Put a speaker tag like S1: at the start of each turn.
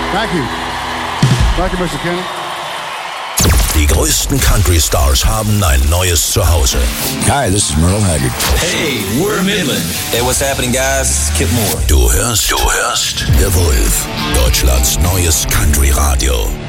S1: Thank you. Thank you, Mr. Kenny.
S2: Die größten Country Stars haben ein neues Zuhause.
S3: Hi, this is Merle Haggard.
S4: Hey, we're Midland.
S5: Hey, what's happening, guys? This is Kip Moore.
S2: Du hörst The Wolf, Deutschlands neues Country Radio.